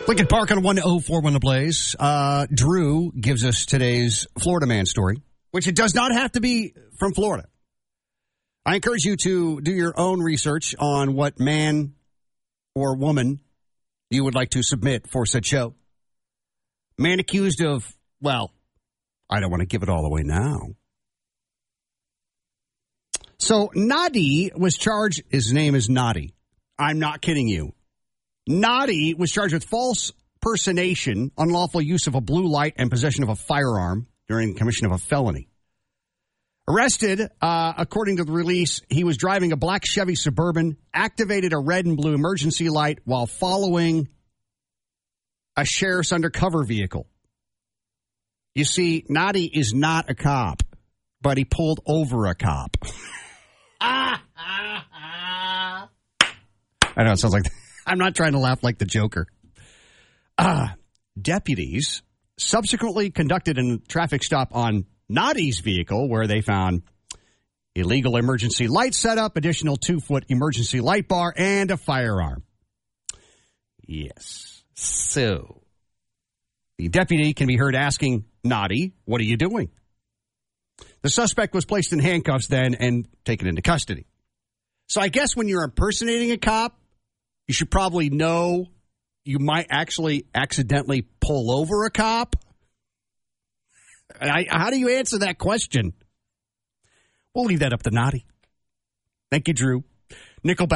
Lincoln Park on 104.1 The Blaze. Drew gives us today's Florida man story, which it does not have to be from Florida. I encourage you to do your own research on what man or woman you would like to submit for said show. Man accused of, well, I don't want to give it all away now. So Nadi was charged, his name is Nadi. I'm not kidding you. Nadi was charged with false personation, unlawful use of a blue light, and possession of a firearm during the commission of a felony. Arrested, according to the release, he was driving a black Chevy Suburban, activated a red and blue emergency light while following a sheriff's undercover vehicle. You see, Nadi is not a cop, but he pulled over a cop. I know, it sounds like... I'm not trying to laugh like the Joker. Deputies subsequently conducted a traffic stop on Nadi's vehicle where they found illegal emergency light setup, additional 2-foot emergency light bar, and a firearm. Yes. So, the deputy can be heard asking Nadi, "What are you doing?" The suspect was placed in handcuffs then and taken into custody. So I guess when you're impersonating a cop, you should probably know you might actually accidentally pull over a cop. How do you answer that question? We'll leave that up to Nadi. Thank you, Drew. Nickelback.